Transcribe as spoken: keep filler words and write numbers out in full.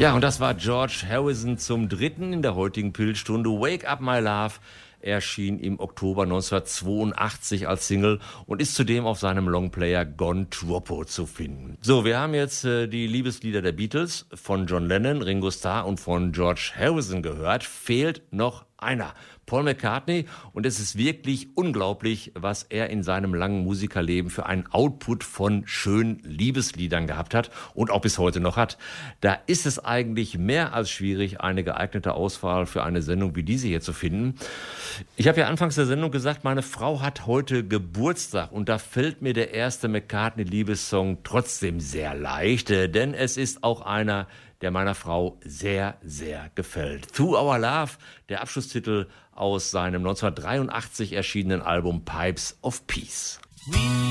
Ja, und das war George Harrison zum dritten in der heutigen Pilzstunde. Wake Up My Love erschien im Oktober neunzehnhundertzweiundachtzig als Single und ist zudem auf seinem Longplayer Gone Troppo zu finden. So, wir haben jetzt äh, die Liebeslieder der Beatles von John Lennon, Ringo Starr und von George Harrison gehört. Fehlt noch einer, Paul McCartney, und es ist wirklich unglaublich, was er in seinem langen Musikerleben für einen Output von schönen Liebesliedern gehabt hat und auch bis heute noch hat. Da ist es eigentlich mehr als schwierig, eine geeignete Auswahl für eine Sendung wie diese hier zu finden. Ich habe ja anfangs der Sendung gesagt, meine Frau hat heute Geburtstag und da fällt mir der erste McCartney-Liebessong trotzdem sehr leicht, denn es ist auch einer, der meiner Frau sehr, sehr gefällt. Through Our Love, der Abschlusstitel aus seinem neunzehnhundertdreiundachtzig erschienenen Album Pipes of Peace.